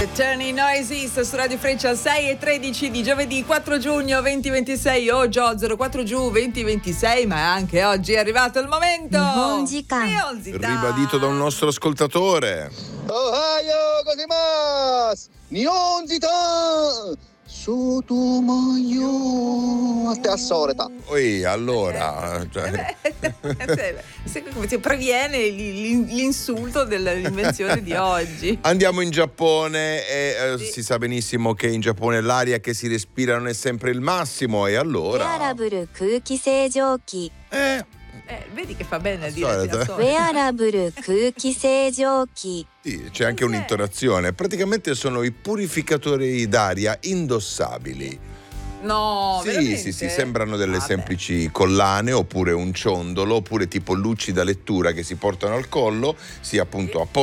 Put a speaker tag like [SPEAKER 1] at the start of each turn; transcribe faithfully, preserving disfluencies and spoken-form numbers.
[SPEAKER 1] Turning Noises su Radio Freccia sei e tredici di giovedì quattro giugno duemilaventisei. Oh Gio, zero quattro giugno duemilaventisei, ma anche oggi è arrivato il momento.
[SPEAKER 2] Nihonjikan.
[SPEAKER 3] Ribadito da un nostro ascoltatore.
[SPEAKER 4] Ohayo gozaimasu. Nihonjikan. Sotomayo a te assoreta.
[SPEAKER 3] Oi, allora, cioè.
[SPEAKER 1] Come si previene l'insulto dell'invenzione di oggi.
[SPEAKER 3] Andiamo in Giappone e eh,
[SPEAKER 1] Sì.
[SPEAKER 3] si sa benissimo che in Giappone l'aria che si respira non è sempre il massimo e allora
[SPEAKER 2] ウェアラブル空気清浄機
[SPEAKER 3] eh,
[SPEAKER 1] Eh, vedi che fa bene a dire
[SPEAKER 3] Solito.
[SPEAKER 1] la
[SPEAKER 2] ウ
[SPEAKER 1] solita.
[SPEAKER 2] ェアラブル空気清浄機
[SPEAKER 3] sì, c'è anche un'intonazione. Praticamente sono i purificatori d'aria indossabili.
[SPEAKER 1] No,
[SPEAKER 3] Sì,
[SPEAKER 1] veramente?
[SPEAKER 3] sì, sì, sembrano delle
[SPEAKER 1] Vabbè.
[SPEAKER 3] semplici collane oppure un ciondolo oppure tipo lucci da lettura che si portano al collo, sì, appunto apposta